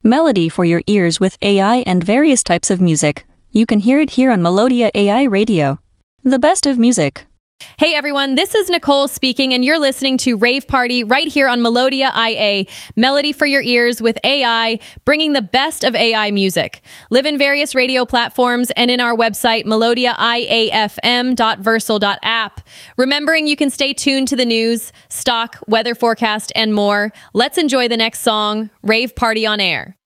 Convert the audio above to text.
melody for your ears with AI and various types of music. You can hear it here on Melodia AI Radio. The best of music. Hey everyone, this is Nicole speaking, and you're listening to Rave Party right here on Melodia IA, melody for your ears with AI, bringing the best of AI music. Live in various radio platforms and in our website, melodiaiafm.versal.app. Remembering you can stay tuned to the news, stock, weather forecast, and more. Let's enjoy the next song, Rave Party on Air.